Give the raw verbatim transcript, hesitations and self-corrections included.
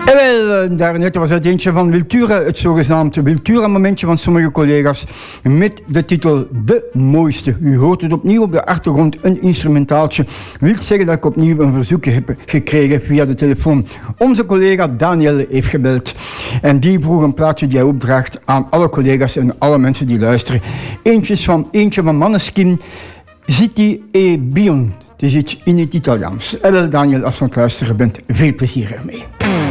En wel, daarnet was het eentje van Wiltura, het zogenaamde Wiltura-momentje van sommige collega's, met de titel De Mooiste. U hoort het opnieuw op de achtergrond, een instrumentaaltje. Wil zeggen dat ik opnieuw een verzoekje heb gekregen via de telefoon. Onze collega Daniel heeft gebeld. En die vroeg een plaatje die hij opdraagt aan alle collega's en alle mensen die luisteren. Eentjes van, eentje van Maneskin, Ziti e Bion. Het is iets in het Italiaans. En wel, Daniel, als je aan het luisteren bent, veel plezier ermee.